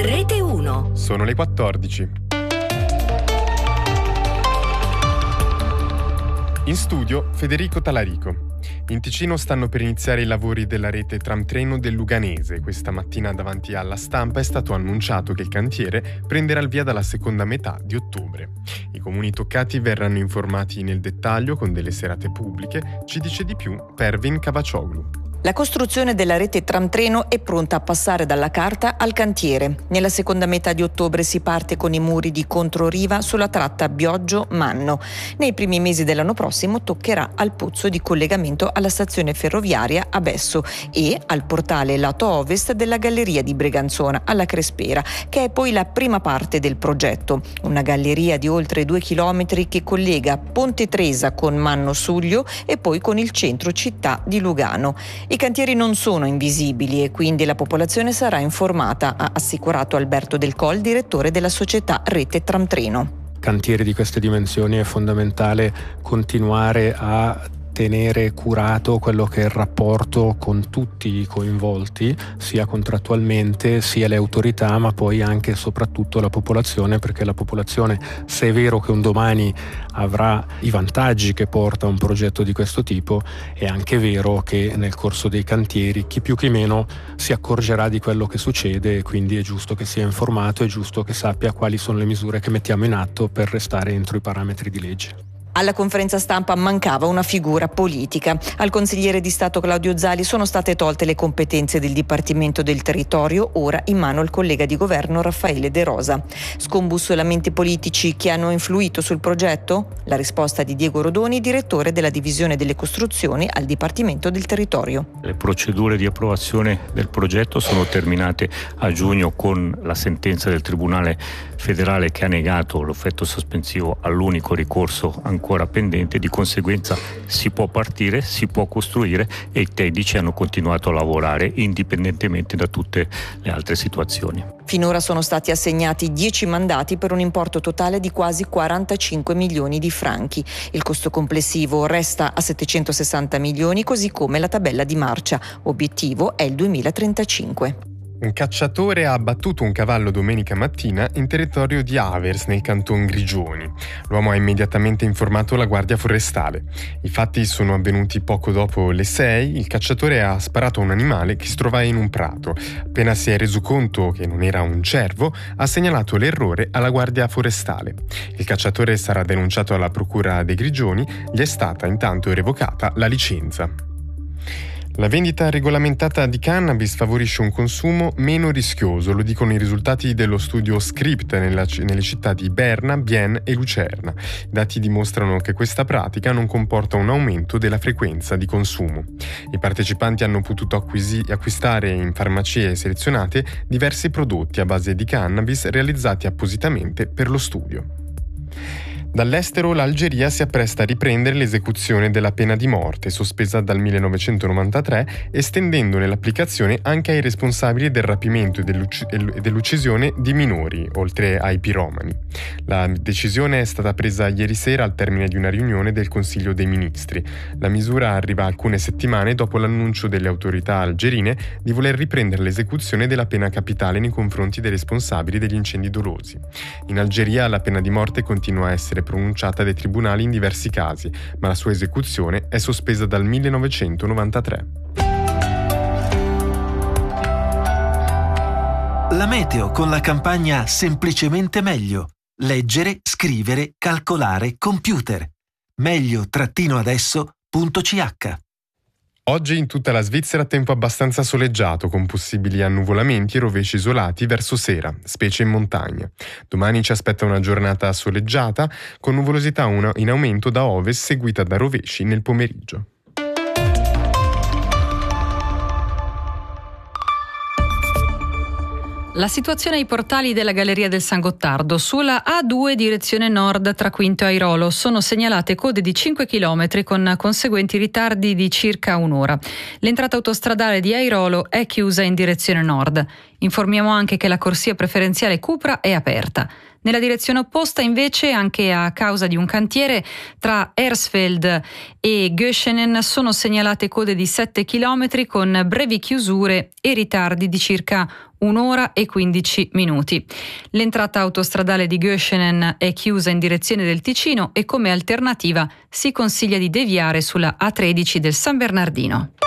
Rete 1. Sono le 14. In studio Federico Talarico. In Ticino stanno per iniziare i lavori della rete tram-treno del Luganese. Questa mattina davanti alla stampa è stato annunciato che il cantiere prenderà il via dalla seconda metà di ottobre. I comuni toccati verranno informati nel dettaglio con delle serate pubbliche. Ci dice di più Pervin Cavacioglu. La costruzione della rete tram-treno è pronta a passare dalla carta al cantiere. Nella seconda metà di ottobre si parte con i muri di controriva sulla tratta Bioggio-Manno. Nei primi mesi dell'anno prossimo toccherà al pozzo di collegamento alla stazione ferroviaria a Besso e al portale lato ovest della galleria di Breganzona alla Crespera, che è poi la prima parte del progetto. Una galleria di oltre 2 chilometri che collega Ponte Tresa con Manno Suglio e poi con il centro città di Lugano. I cantieri non sono invisibili e quindi la popolazione sarà informata, ha assicurato Alberto Del Col, direttore della società Rete Tram-Treno. Cantieri di queste dimensioni è fondamentale continuare a tenere curato quello che è il rapporto con tutti i coinvolti, sia contrattualmente sia le autorità, ma poi anche e soprattutto la popolazione, perché la popolazione, se è vero che un domani avrà i vantaggi che porta un progetto di questo tipo, è anche vero che nel corso dei cantieri chi più chi meno si accorgerà di quello che succede, e quindi è giusto che sia informato, è giusto che sappia quali sono le misure che mettiamo in atto per restare entro i parametri di legge. Alla conferenza stampa mancava una figura politica. Al consigliere di Stato Claudio Zali sono state tolte le competenze del Dipartimento del Territorio, ora in mano al collega di governo Raffaele De Rosa. Scombussolamenti politici che hanno influito sul progetto? La risposta di Diego Rodoni, direttore della divisione delle costruzioni al Dipartimento del Territorio. Le procedure di approvazione del progetto sono terminate a giugno con la sentenza del Tribunale federale che ha negato l'effetto sospensivo all'unico ricorso ancora pendente. Di conseguenza si può partire, si può costruire e i tecnici hanno continuato a lavorare indipendentemente da tutte le altre situazioni. Finora sono stati assegnati 10 mandati per un importo totale di quasi 45 milioni di franchi. Il costo complessivo resta a 760 milioni, così come la tabella di marcia. Obiettivo è il 2035. Un cacciatore ha abbattuto un cavallo domenica mattina in territorio di Avers, nel canton Grigioni. L'uomo ha immediatamente informato la Guardia Forestale. I fatti sono avvenuti poco dopo le 6. Il cacciatore ha sparato a un animale che si trovava in un prato. Appena si è reso conto che non era un cervo, ha segnalato l'errore alla Guardia Forestale. Il cacciatore sarà denunciato alla Procura dei Grigioni. Gli è stata intanto revocata la licenza. La vendita regolamentata di cannabis favorisce un consumo meno rischioso, lo dicono i risultati dello studio Script nelle città di Berna, Bienne e Lucerna. I dati dimostrano che questa pratica non comporta un aumento della frequenza di consumo. I partecipanti hanno potuto acquistare in farmacie selezionate diversi prodotti a base di cannabis realizzati appositamente per lo studio. Dall'estero l'Algeria si appresta a riprendere l'esecuzione della pena di morte, sospesa dal 1993, estendendone l'applicazione anche ai responsabili del rapimento e dell'uccisione di minori, oltre ai piromani. La decisione è stata presa ieri sera al termine di una riunione del Consiglio dei Ministri. La misura arriva alcune settimane dopo l'annuncio delle autorità algerine di voler riprendere l'esecuzione della pena capitale nei confronti dei responsabili degli incendi dolosi. In Algeria la pena di morte continua a essere pronunciata dai tribunali in diversi casi, ma la sua esecuzione è sospesa dal 1993. La meteo con la campagna Semplicemente Meglio. Leggere, scrivere, calcolare, computer. meglio-adesso.ch. Oggi in tutta la Svizzera tempo abbastanza soleggiato, con possibili annuvolamenti e rovesci isolati verso sera, specie in montagna. Domani ci aspetta una giornata soleggiata, con nuvolosità in aumento da ovest seguita da rovesci nel pomeriggio. La situazione ai portali della Galleria del San Gottardo. Sulla A2 direzione nord tra Quinto e Airolo sono segnalate code di 5 km con conseguenti ritardi di circa un'ora. L'entrata autostradale di Airolo è chiusa in direzione nord. Informiamo anche che la corsia preferenziale Cupra è aperta. Nella direzione opposta invece, anche a causa di un cantiere, tra Hersfeld e Göschenen sono segnalate code di 7 km con brevi chiusure e ritardi di circa 1 ora e 15 minuti. L'entrata autostradale di Göschenen è chiusa in direzione del Ticino e come alternativa si consiglia di deviare sulla A13 del San Bernardino.